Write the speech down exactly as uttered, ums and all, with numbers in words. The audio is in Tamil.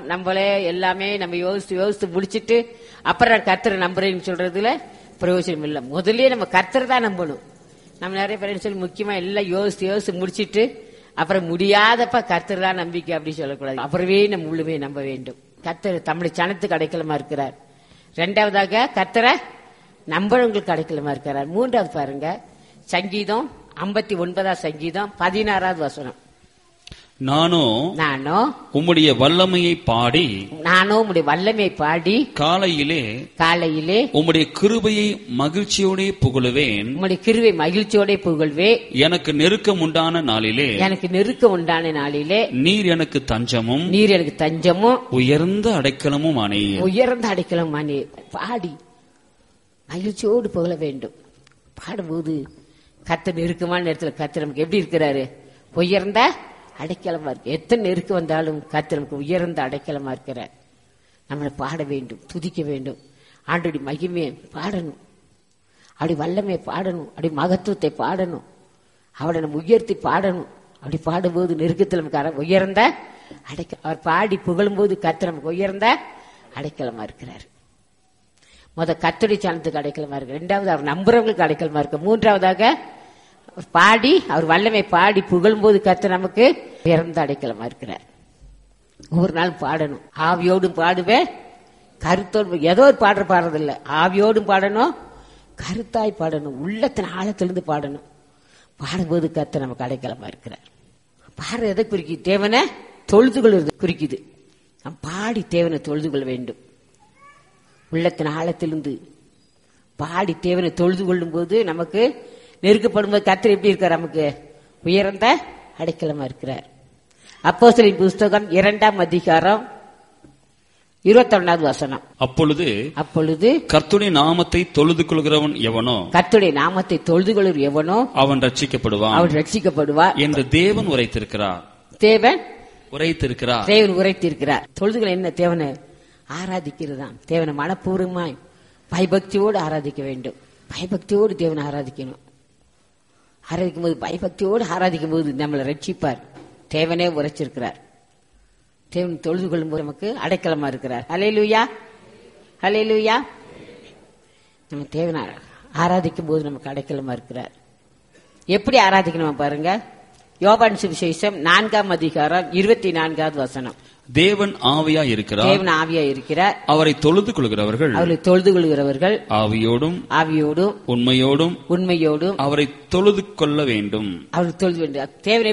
நம்மளே எல்லாமே நம்ம யோசித்து யோசித்து முடிச்சிட்டு அப்புறம் கர்த்தரை நம்புறேன்னு சொல்றதுல பிரயோஜனம் இல்லை. முதல்லயே நம்ம கர்த்தரை தான் நம்பணும். நம்ம நிறைய பேர் சொல்லி முக்கியமா எல்லாம் யோசித்து யோசித்து முடிச்சிட்டு அப்புறம் முடியாதப்ப கர்த்தர் தான் நம்பிக்கை அப்படி சொல்லக்கூடாது. அப்புறமே நம்ம முழுமையை நம்ப வேண்டும். கர்த்தர் தம்முடைய சனத்துக்கு அடைக்கலமா இருக்கிறார். ரெண்டாவதாக கர்த்தரை நம்புறவங்களுக்கு அடைக்கலமா இருக்கிறார். மூன்றாவது பாருங்க, சங்கீதம் ஐம்பத்தி ஒன்பதாம் சங்கீதம் பதினாறாவது வசனம். நானோ நானோ உம்முடைய வல்லமையை பாடி நானோ உம்முடைய வல்லமையை பாடி காலையிலே காலையிலே உம்முடைய கிருபையை மகிழ்ச்சியோட புகழுவேன். உம்முடைய கிருபை மகிழ்ச்சியோட புகழ்வே. எனக்கு நெருக்கம் உண்டான நாளிலே எனக்கு நெருக்கம் உண்டான நாளிலே நீர் எனக்கு தஞ்சமும் நீர் எனக்கு தஞ்சமும் உயர்ந்த அடைக்கலமும் ஆனீர். உயர்ந்த அடைக்கலம் ஆனீர். பாடி மகிழ்ச்சியோடு புகழ வேண்டும். பாடும்போது கர்த்தர் நெருக்கமான நேரத்தில் கர்த்தர் நமக்கு எப்படி இருக்கிறாரு? உயர்ந்த அடைக்கலமா இருக்கு. எத்தனை நெருக்க வந்தாலும் கர்த்தர் நமக்கு உயர்ந்த அடைக்கலமா இருக்கிறார். நம்மளை பாட வேண்டும், துதிக்க வேண்டும். ஆண்டோடைய மகிமையை பாடணும், அப்படி வல்லமையை பாடணும், அப்படி மகத்துவத்தை பாடணும், அவரை நம்ம உயர்த்தி பாடணும். அப்படி பாடும்போது நெருக்கத்தில் நமக்கு உயர்ந்த அடைக்க அவர் பாடி புகழும் போது கர்த்தர் நமக்கு உயர்ந்த அடைக்கலமா இருக்கிறார். முத கர்த்தருடைய சனத்துக்கு அடைக்கலமா இருக்கு. ரெண்டாவது அவர் நம்புறவங்களுக்கு அடைக்கலமா இருக்கு. மூன்றாவதாக பாடி அவர் வல்லமை பாடி புகழும்போது கர்த்தர் நமக்கு உயர்ந்த அடைக்கலமா இருக்கிறார். ஒவ்வொரு நாள் பாடணும். ஆவியோடும் பாடுவேன், கருத்தோடு ஏதோ ஒரு பாடுற பாடுறதில்ல. ஆவியோடும் பாடணும், கருத்தாய் பாடணும், உள்ளத்தின் ஆழத்திலிருந்து பாடணும். பாடும்போது கர்த்தர் நமக்கு அடைக்கலமா இருக்கிறார். பாடுறது எதை குறிக்குது? தேவனை தொழுது கொள்வது குறிக்குது. நாம் பாடி தேவனை தொழுது கொள்ள வேண்டும். உள்ளத்தின் ஆழத்திலிருந்து பாடி தேவனை தொழுது கொள்ளும் போது நமக்கு நெருக்கப்படும் போது கர்த்தர் எப்படி இருக்கார்? நமக்கு உயர்ந்த அடைக்கலமா இருக்கிறார். அப்போஸ்தலரின் புஸ்தகம் இரண்டாம் அதிகாரம் இருபத்தி ஒன்னாவது வசனம். அப்பொழுது அப்பொழுது கர்த்தருடைய நாமத்தை தொழுது கொள்கிறவன் எவனோ கர்த்தருடைய நாமத்தை தொழுது கொள்கிற எவனோ அவன் ரட்சிக்கப்படுவான் அவன் ரட்சிக்கப்படுவார் என்று தேவன் உரைத்திருக்கிறார். தேவன் உரைத்திருக்கிறார். தேவன் உரைத்திருக்கிறார். தொழுதுகள் என்ன? தேவனை ஆராதிக்கிறதாம். தேவனை மனப்பூர்வமாய் பயபக்தியோடு ஆராதிக்க வேண்டும். பயபக்தியோடு தேவனை ஆராதிக்கணும். ஆராதிக்கும் போது பயபக்தியோடு ஆராதிக்கும் போது நம்மளை ரட்சிப்பார். தேவனே உரைச்சிருக்கிறார். தேவன் தொழுது கொள்ளும் போது நமக்கு அடைக்கலமா இருக்கிறார். ஹல்லேலூயா, ஹல்லேலூயா. நம்ம தேவனை ஆராதிக்கும் போது நமக்கு அடைக்கலமா இருக்கிறார். எப்படி ஆராதிக்கணும் பாருங்க. யோவான் சுவிசேஷம் நான்காம் அதிகாரம் இருபத்தி நான்காவது வசனம். தேவன் ஆவியா இருக்கிறார். தேவன் ஆவியா இருக்கிறார். அவரை தொழுது கொள்கிறவர்கள் அவரை தொழுது கொள்கிறவர்கள் ஆவியோடும் ஆவியோடும் உண்மையோடும் உண்மையோடும் அவரை தொழுது கொள்ள வேண்டும். அவர் தொழுது வேண்டும். தேவனை